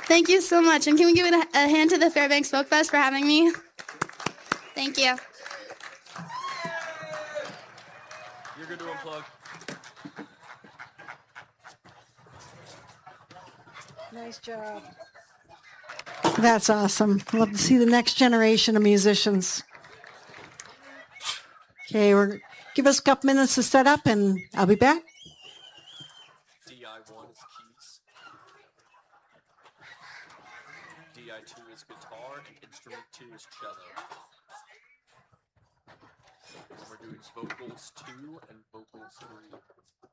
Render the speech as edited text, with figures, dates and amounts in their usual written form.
Thank you so much. And can we give a hand to the Fairbanks Folk Fest for having me? Thank you. You're good to unplug. Nice job. That's awesome. Love to see the next generation of musicians. Okay, give us a couple minutes to set up, and I'll be back. DI1 is keys. DI2 is guitar, and instrument 2 is cello. And we're doing vocals 2 and vocals 3.